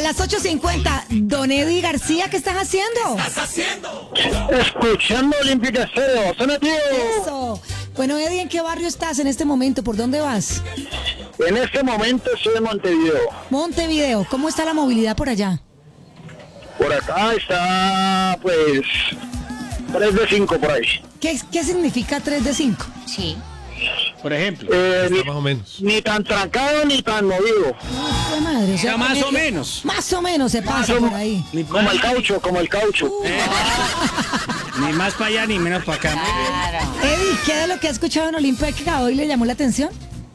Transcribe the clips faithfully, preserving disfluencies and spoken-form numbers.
las ocho cincuenta, Don Eddie García, ¿qué estás haciendo? estás haciendo? Escuchando Olímpica Estéreo, suena tío. Eso. Bueno, Eddie, ¿en qué barrio estás en este momento? ¿Por dónde vas? En este momento estoy en Montevideo. Montevideo, ¿cómo está la movilidad por allá? Por acá está, pues, tres de cinco por ahí. ¿Qué, qué significa tres de cinco? Sí. Por ejemplo. Eh, ni, Más o menos. ni tan trancado ni tan movido. ¡Qué madre! O sea, Ya más o eh, menos. Más o menos se pasa por ahí. Ni, Como el caucho, como el caucho. ni más para allá ni menos para acá. Claro. Eddie, ¿qué de lo que ha escuchado en Olímpica hoy le llamó la atención?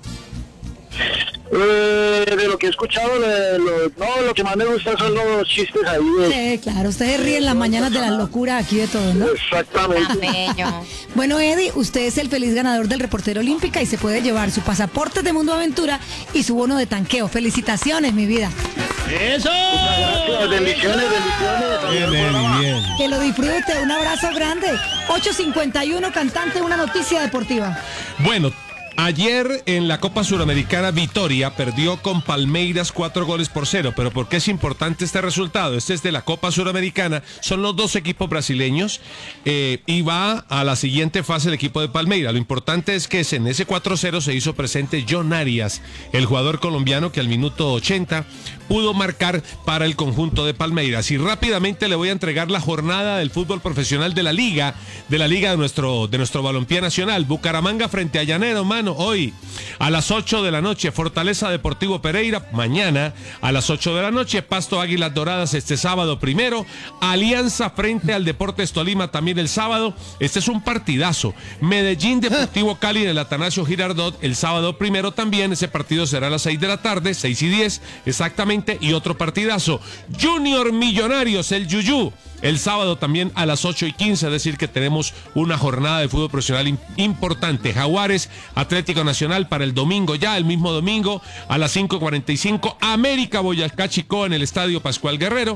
Eh, de lo que he escuchado, de lo, no, lo que más me gusta son los chistes ahí. De, Sí, claro, ustedes ríen las mañanas de la locura aquí de todo, ¿no? exactamente. Tan bello. Bueno, Eddie, usted es el feliz ganador del Reportero Olímpica y se puede llevar su pasaporte de Mundo Aventura y su bono de tanqueo. Felicitaciones, mi vida. ¡Eso! Gracias, bendiciones, bendiciones. Bien, Eddie, bien. Que lo disfrute, un abrazo grande. ocho cincuenta y uno, cantante, una noticia deportiva. Bueno, ayer en la Copa Suramericana Vitória perdió con Palmeiras cuatro goles por cero. Pero ¿por qué es importante este resultado? Este es de la Copa Suramericana. Son los dos equipos brasileños eh, y va a la siguiente fase el equipo de Palmeiras. Lo importante es que en ese cuatro cero se hizo presente John Arias, el jugador colombiano que al minuto ochenta pudo marcar para el conjunto de Palmeiras. Y rápidamente le voy a entregar la jornada del fútbol profesional de la liga, de la liga de nuestro, de nuestro balompié nacional. Bucaramanga frente a Llanero, mano, hoy a las ocho de la noche. Fortaleza Deportivo Pereira, mañana a las ocho de la noche. Pasto Águilas Doradas este sábado primero. Alianza frente al Deportes Tolima también el sábado. Este es un partidazo. Medellín Deportivo Cali en el Atanasio Girardot el sábado primero también. Ese partido será a las seis de la tarde, seis y diez exactamente. Y otro partidazo, Junior Millonarios, el Yuyú, el sábado también a las ocho y quince, es decir que tenemos una jornada de fútbol profesional in- importante. Jaguares, Atlético Nacional para el domingo, ya el mismo domingo a las cinco y cuarenta y cinco, América Boyacá Chicó en el Estadio Pascual Guerrero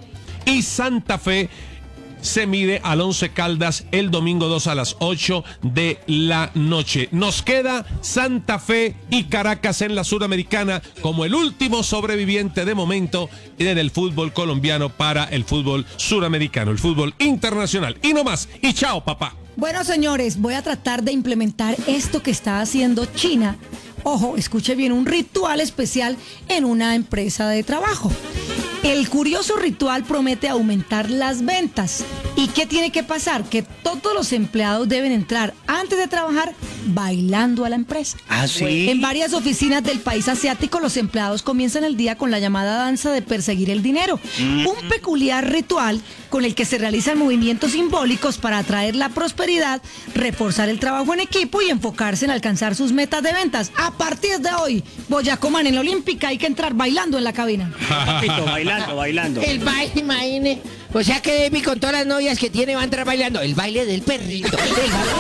y Santa Fe se mide al Once Caldas el domingo dos a las ocho de la noche. Nos queda Santa Fe y Caracas en la Suramericana como el último sobreviviente de momento en el fútbol colombiano para el fútbol suramericano, el fútbol internacional. Y no más. Y chao, papá. Bueno, señores, voy a tratar de implementar esto que está haciendo China. Ojo, escuche bien, un ritual especial en una empresa de trabajo. El curioso ritual promete aumentar las ventas. ¿Y qué tiene que pasar? Que todos los empleados deben entrar antes de trabajar bailando a la empresa. ¿Ah, sí? En varias oficinas del país asiático, los empleados comienzan el día con la llamada danza de perseguir el dinero. Mm. Un peculiar ritual con el que se realizan movimientos simbólicos para atraer la prosperidad, reforzar el trabajo en equipo y enfocarse en alcanzar sus metas de ventas. A partir de hoy, Boyacoman en la Olímpica hay que entrar bailando en la cabina. Papito, bailando, bailando. El baile, imagine. O sea que Debbie con todas las novias que tiene va a entrar bailando. El baile del perrito. El baile